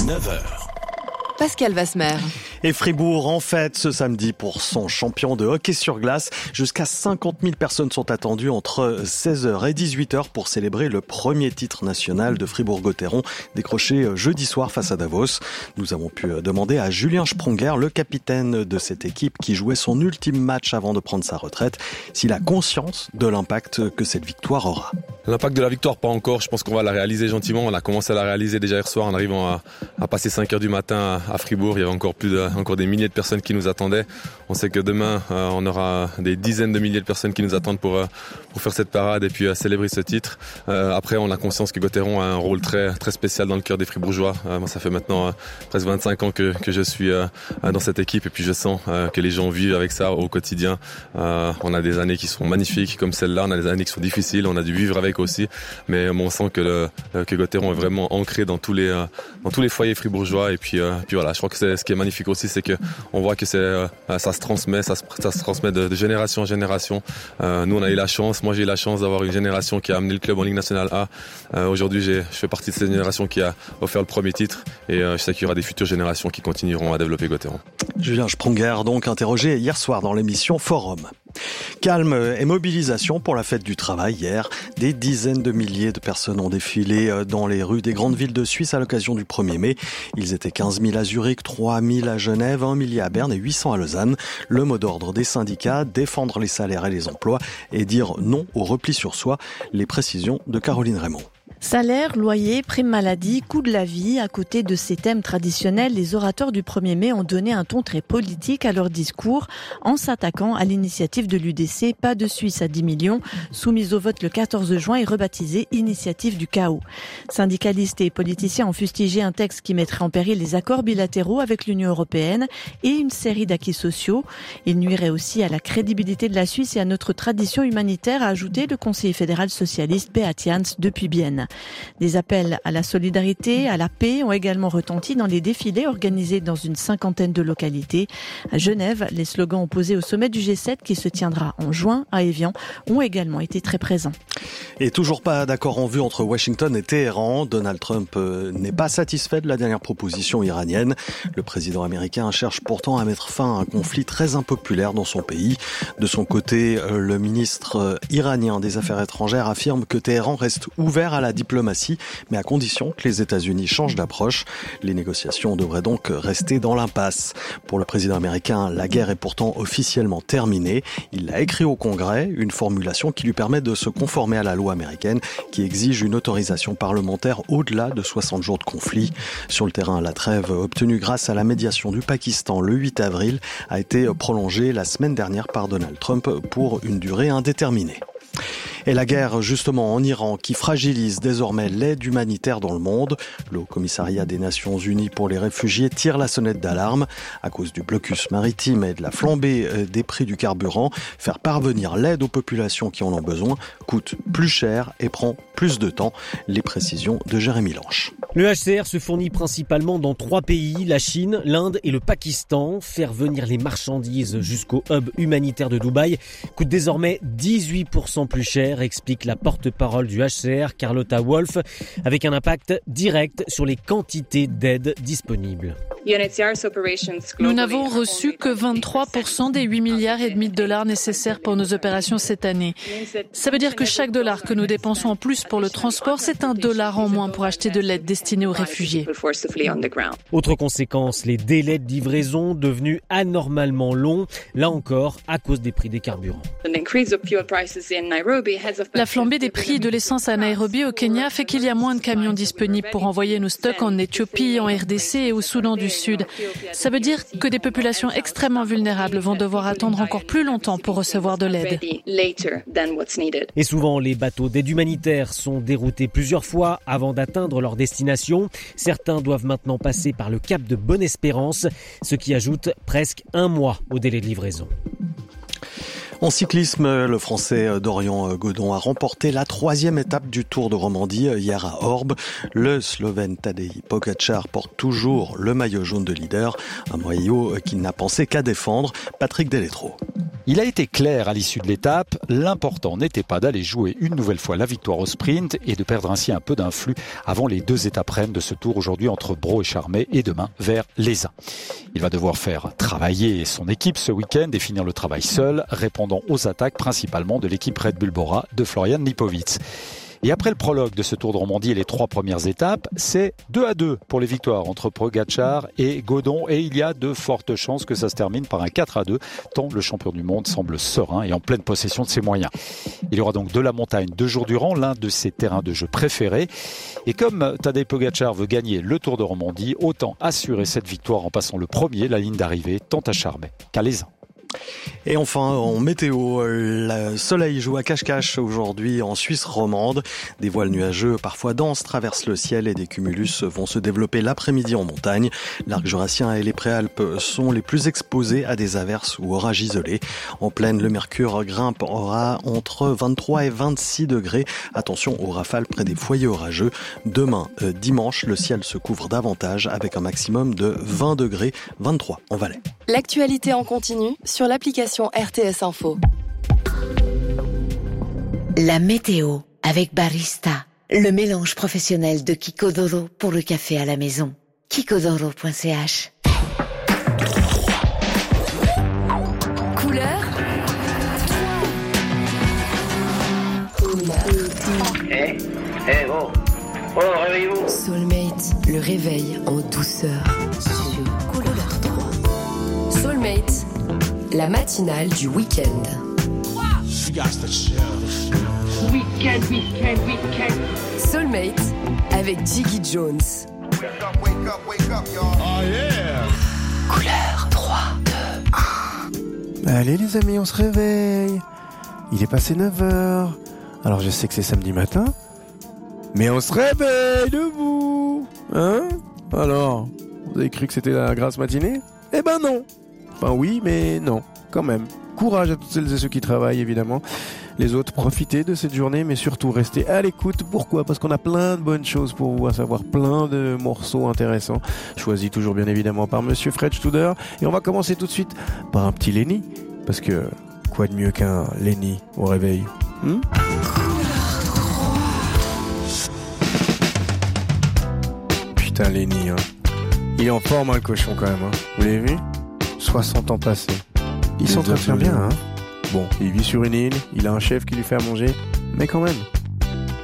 9h. Pascal Vasmer. Et Fribourg en fête ce samedi pour son champion de hockey sur glace. Jusqu'à 50 000 personnes sont attendues entre 16h et 18h pour célébrer le premier titre national de Fribourg-Gotteron décroché jeudi soir face à Davos. Nous avons pu demander à Julien Spronger, le capitaine de cette équipe qui jouait son ultime match avant de prendre sa retraite, s'il a conscience de l'impact que cette victoire aura. L'impact de la victoire, pas encore. Je pense qu'on va la réaliser gentiment. On a commencé à la réaliser déjà hier soir en arrivant à passer 5h du matin à Fribourg. Il y avait encore des milliers de personnes qui nous attendaient. On sait que demain, on aura des dizaines de milliers de personnes qui nous attendent pour faire cette parade et puis célébrer ce titre. Après, on a conscience que Gotteron a un rôle très, très spécial dans le cœur des Fribourgeois. Moi, ça fait maintenant presque 25 ans que je suis dans cette équipe et puis je sens que les gens vivent avec ça au quotidien. On a des années qui sont magnifiques comme celle-là. On a des années qui sont difficiles. On a dû vivre avec aussi. Mais on sent que Gotteron est vraiment ancré dans tous les foyers fribourgeois. Et puis voilà, je crois que ce qui est magnifique aussi, c'est que on voit que ça se transmet de génération en génération. Nous, on a eu la chance. Moi, j'ai eu la chance d'avoir une génération qui a amené le club en Ligue nationale A. Aujourd'hui, je fais partie de cette génération qui a offert le premier titre. Et je sais qu'il y aura des futures générations qui continueront à développer Gotteron. Julien Spronger, donc interrogé hier soir dans l'émission Forum. Calme et mobilisation pour la fête du travail hier. Des dizaines de milliers de personnes ont défilé dans les rues des grandes villes de Suisse à l'occasion du 1er mai. Ils étaient 15 000 à Zurich, 3 000 à Genève, 1 millier à Berne et 800 à Lausanne. Le mot d'ordre des syndicats, défendre les salaires et les emplois et dire non au repli sur soi. Les précisions de Caroline Raymond. Salaire, loyer, prime maladie, coût de la vie. À côté de ces thèmes traditionnels, les orateurs du 1er mai ont donné un ton très politique à leur discours en s'attaquant à l'initiative de l'UDC Pas de Suisse à 10 millions, soumise au vote le 14 juin et rebaptisée Initiative du chaos. Syndicalistes et politiciens ont fustigé un texte qui mettrait en péril les accords bilatéraux avec l'Union européenne et une série d'acquis sociaux. Il nuirait aussi à la crédibilité de la Suisse et à notre tradition humanitaire, a ajouté le conseiller fédéral socialiste Beat Jans depuis Bienne. Des appels à la solidarité, à la paix ont également retenti dans les défilés organisés dans une 50aine de localités. À Genève, les slogans opposés au sommet du G7 qui se tiendra en juin à Évian ont également été très présents. Et toujours pas d'accord en vue entre Washington et Téhéran. Donald Trump n'est pas satisfait de la dernière proposition iranienne. Le président américain cherche pourtant à mettre fin à un conflit très impopulaire dans son pays. De son côté, le ministre iranien des Affaires étrangères affirme que Téhéran reste ouvert à la diplomatie, mais à condition que les États-Unis changent d'approche. Les négociations devraient donc rester dans l'impasse. Pour le président américain, la guerre est pourtant officiellement terminée. Il l'a écrit au Congrès, une formulation qui lui permet de se conformer à la loi américaine qui exige une autorisation parlementaire au-delà de 60 jours de conflit. Sur le terrain, la trêve obtenue grâce à la médiation du Pakistan le 8 avril a été prolongée la semaine dernière par Donald Trump pour une durée indéterminée. Et la guerre, justement, en Iran, qui fragilise désormais l'aide humanitaire dans le monde. Le Haut-Commissariat des Nations Unies pour les réfugiés tire la sonnette d'alarme. À cause du blocus maritime et de la flambée des prix du carburant, faire parvenir l'aide aux populations qui en ont besoin coûte plus cher et prend plus de temps. Les précisions de Jérémy Lanche. Le HCR se fournit principalement dans 3 pays, la Chine, l'Inde et le Pakistan. Faire venir les marchandises jusqu'au hub humanitaire de Dubaï coûte désormais 18% plus cher, explique la porte-parole du HCR, Carlotta Wolf, avec un impact direct sur les quantités d'aide disponibles. Nous n'avons reçu que 23% des 8,5 milliards de dollars nécessaires pour nos opérations cette année. Ça veut dire que chaque dollar que nous dépensons en plus pour le transport, c'est un dollar en moins pour acheter de l'aide destinée aux réfugiés. Autre conséquence, les délais de livraison devenus anormalement longs, là encore à cause des prix des carburants. La flambée des prix de l'essence à Nairobi au Kenya fait qu'il y a moins de camions disponibles pour envoyer nos stocks en Éthiopie, en RDC et au Soudan du Sud. Ça veut dire que des populations extrêmement vulnérables vont devoir attendre encore plus longtemps pour recevoir de l'aide. Et souvent, les bateaux d'aide humanitaire sont déroutés plusieurs fois avant d'atteindre leur destination. Certains doivent maintenant passer par le cap de Bonne-Espérance, ce qui ajoute presque 1 mois au délai de livraison. En cyclisme, le Français Dorian Godon a remporté la 3e étape du Tour de Romandie hier à Orbe. Le Slovène Tadej Pogačar porte toujours le maillot jaune de leader, un maillot qu'il n'a pensé qu'à défendre. Patrick Deletro. Il a été clair à l'issue de l'étape, l'important n'était pas d'aller jouer une nouvelle fois la victoire au sprint et de perdre ainsi un peu d'influx avant les 2 étapes reines de ce tour aujourd'hui entre Bro et Charmey et demain vers Lézin. Il va devoir faire travailler son équipe ce week-end et finir le travail seul, répondant aux attaques principalement de l'équipe Red Bull Bora de Florian Lipowitz. Et après le prologue de ce Tour de Romandie et les 3 premières étapes, c'est 2-2 pour les victoires entre Pogačar et Godon. Et il y a de fortes chances que ça se termine par un 4-2, tant le champion du monde semble serein et en pleine possession de ses moyens. Il y aura donc de la montagne 2 jours durant, l'un de ses terrains de jeu préférés. Et comme Tadej Pogačar veut gagner le Tour de Romandie, autant assurer cette victoire en passant le premier, la ligne d'arrivée, tant à Charmey qu'à Lézin. Et enfin, en météo, le soleil joue à cache-cache aujourd'hui en Suisse romande. Des voiles nuageux, parfois denses, traversent le ciel et des cumulus vont se développer l'après-midi en montagne. L'arc jurassien et les préalpes sont les plus exposés à des averses ou orages isolés. En plaine, le mercure grimpera entre 23 et 26 degrés. Attention aux rafales près des foyers orageux. Demain, dimanche, le ciel se couvre davantage avec un maximum de 20 degrés, 23 en Valais. L'actualité en continu sur l'application RTS Info. La météo avec Barista, le mélange professionnel de Kikodoro pour le café à la maison. Kikodoro.ch. Couleur. Oh, réveillez-vous. Soulmate, le réveil en douceur sur Couleur 3. Soulmate, la matinale du week-end. Week-end. Soulmate avec Jiggy Jones. Wake up, y'all. Oh yeah. Couleur 3, 2, 1. Allez les amis, on se réveille. Il est passé 9h. Alors je sais que c'est samedi matin, mais on se réveille debout. Hein? Alors, vous avez cru que c'était la grasse matinée? Eh ben non. Enfin oui, mais non, quand même. Courage à toutes celles et ceux qui travaillent, évidemment. Les autres, profitez de cette journée, mais surtout restez à l'écoute. Pourquoi? Parce qu'on a plein de bonnes choses pour vous, à savoir plein de morceaux intéressants, choisis toujours bien évidemment par Monsieur Fred Studer. Et on va commencer tout de suite par un petit Lenny, parce que quoi de mieux qu'un Lenny au réveil? Putain, Lenny, hein. Il est en forme, hein, le cochon, quand même, hein. Vous l'avez vu? 60 ans passés. Il s'entretient bien, hein. Bon, il vit sur une île, il a un chef qui lui fait à manger, mais quand même.